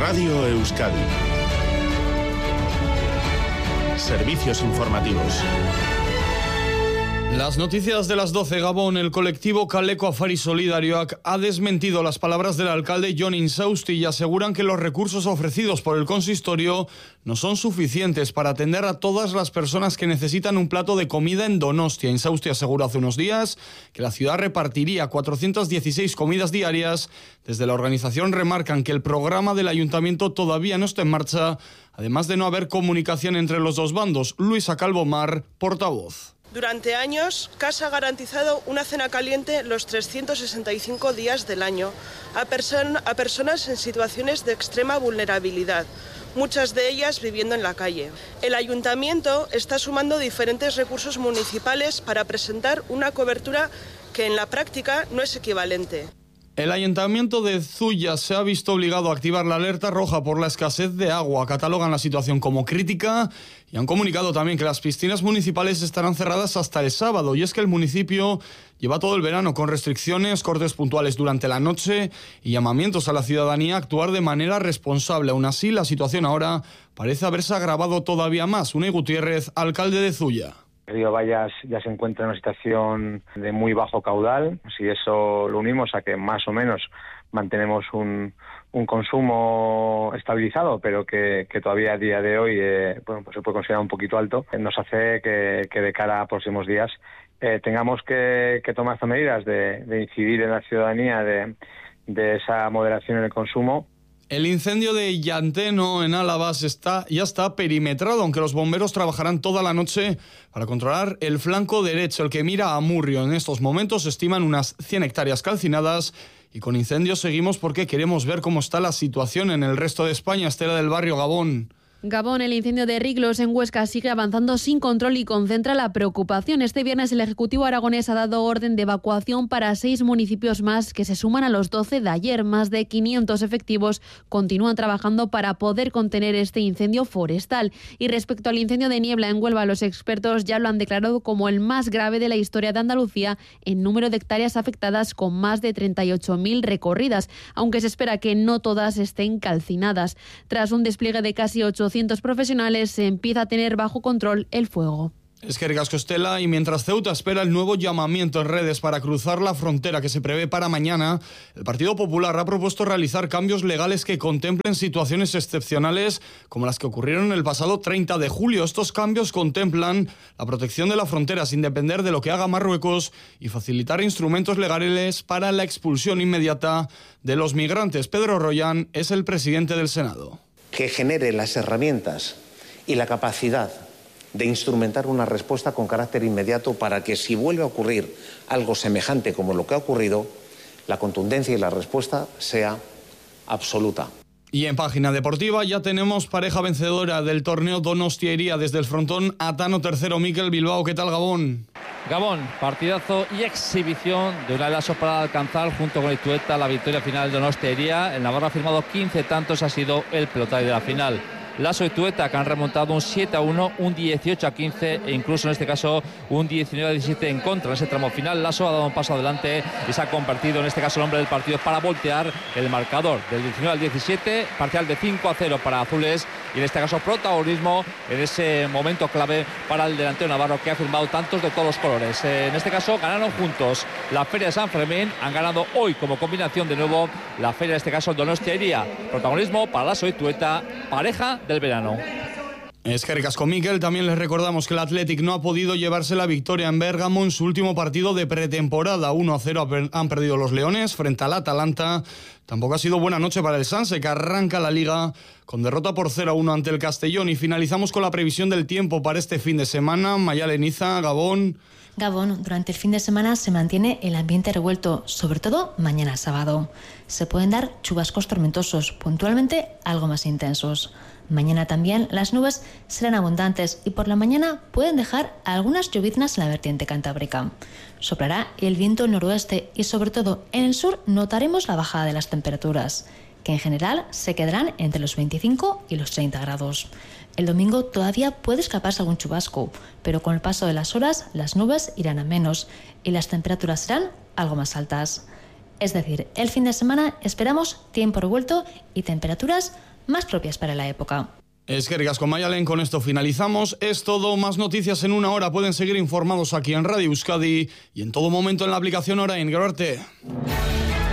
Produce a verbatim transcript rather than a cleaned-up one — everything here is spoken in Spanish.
Radio Euskadi. Servicios informativos. Las noticias de las doce. Gabón. El colectivo Kaleko Afari Solidarioak ha desmentido las palabras del alcalde Jon Insausti y aseguran que los recursos ofrecidos por el consistorio no son suficientes para atender a todas las personas que necesitan un plato de comida en Donostia. Insausti aseguró hace unos días que la ciudad repartiría cuatrocientas dieciséis comidas diarias. Desde la organización remarcan que el programa del ayuntamiento todavía no está en marcha, además de no haber comunicación entre los dos bandos. Luisa Calvomar, portavoz. Durante años, Casa ha garantizado una cena caliente los trescientos sesenta y cinco días del año a, person- a personas en situaciones de extrema vulnerabilidad, muchas de ellas viviendo en la calle. El ayuntamiento está sumando diferentes recursos municipales para presentar una cobertura que en la práctica no es equivalente. El Ayuntamiento de Zuya se ha visto obligado a activar la alerta roja por la escasez de agua. Catalogan la situación como crítica y han comunicado también que las piscinas municipales estarán cerradas hasta el sábado. Y es que el municipio lleva todo el verano con restricciones, cortes puntuales durante la noche y llamamientos a la ciudadanía a actuar de manera responsable. Aún así, la situación ahora parece haberse agravado todavía más. Unai Gutiérrez, alcalde de Zuya. El río Bayas ya se encuentra en una situación de muy bajo caudal. Si eso lo unimos a que más o menos mantenemos un, un consumo estabilizado, pero que, que todavía a día de hoy eh, bueno, pues se puede considerar un poquito alto, nos hace que, que de cara a próximos días eh, tengamos que, que tomar estas medidas de, de incidir en la ciudadanía de, de esa moderación en el consumo. El incendio de Llanteno en Álava está, ya está perimetrado, aunque los bomberos trabajarán toda la noche para controlar el flanco derecho, el que mira a Murrio. En estos momentos se estiman unas cien hectáreas calcinadas y con incendios seguimos porque queremos ver cómo está la situación en el resto de España. Estela del Barrio, Gabón. Gabón, el incendio de Riglos en Huesca sigue avanzando sin control y concentra la preocupación. Este viernes el Ejecutivo aragonés ha dado orden de evacuación para seis municipios más que se suman a los doce de ayer. Más de quinientos efectivos continúan trabajando para poder contener este incendio forestal. Y respecto al incendio de Niebla en Huelva, los expertos ya lo han declarado como el más grave de la historia de Andalucía en número de hectáreas afectadas, con más de treinta y ocho mil recorridas, aunque se espera que no todas estén calcinadas. Tras un despliegue de casi ochocientos profesionales, se empieza a tener bajo control el fuego. Es que Eskerrik asko, Estela. Y mientras Ceuta espera el nuevo llamamiento en redes para cruzar la frontera que se prevé para mañana, el Partido Popular ha propuesto realizar cambios legales que contemplen situaciones excepcionales como las que ocurrieron el pasado treinta de julio. Estos cambios contemplan la protección de la frontera sin depender de lo que haga Marruecos y facilitar instrumentos legales para la expulsión inmediata de los migrantes. Pedro Rollán es el presidente del Senado. Que genere las herramientas y la capacidad de instrumentar una respuesta con carácter inmediato para que, si vuelve a ocurrir algo semejante como lo que ha ocurrido, la contundencia y la respuesta sea absoluta. Y en página deportiva ya tenemos pareja vencedora del torneo Donostia Iría. Desde el frontón, Atano tercero, Mikel Bilbao. ¿Qué tal, Gabón? Gabón, partidazo y exhibición de una de las para alcanzar junto con Itueta la victoria final de Donostia Iría. El Navarro ha firmado quince tantos, ha sido el pelotario de la final. Lasso y Tueta, que han remontado un siete a uno, un dieciocho a quince e incluso en este caso un diecinueve a diecisiete en contra en ese tramo final. Lasso ha dado un paso adelante y se ha convertido en este caso el hombre del partido para voltear el marcador del diecinueve al diecisiete, parcial de cinco a cero para azules, y en este caso protagonismo en ese momento clave para el delantero navarro, que ha firmado tantos de todos los colores. En este caso ganaron juntos la Feria de San Fermín, han ganado hoy como combinación de nuevo la Feria, en este caso Donostia Iría. Protagonismo para Lasso y Tueta, pareja del verano. Eskerrik asko, Mikel. También les recordamos que el Athletic no ha podido llevarse la victoria en Bérgamo en su último partido de pretemporada. uno a cero han perdido los Leones frente al Atalanta. Tampoco ha sido buena noche para el Sanse, que arranca la Liga con derrota por cero a uno ante el Castellón. Y finalizamos con la previsión del tiempo para este fin de semana. Mayalen Iza, Gabón. Gabón, durante el fin de semana se mantiene el ambiente revuelto, sobre todo mañana sábado. Se pueden dar chubascos tormentosos, puntualmente algo más intensos. Mañana también las nubes serán abundantes y por la mañana pueden dejar algunas lloviznas en la vertiente cantábrica. Soplará el viento noroeste y sobre todo en el sur notaremos la bajada de las temperaturas, que en general se quedarán entre los veinticinco y los treinta grados. El domingo todavía puede escaparse algún chubasco, pero con el paso de las horas las nubes irán a menos y las temperaturas serán algo más altas. Es decir, el fin de semana esperamos tiempo revuelto y temperaturas más propias para la época. Es que Rigasco Mayalen, con esto finalizamos. Es todo, más noticias en una hora. Pueden seguir informados aquí en Radio Euskadi y en todo momento en la aplicación Hora en Gero arte.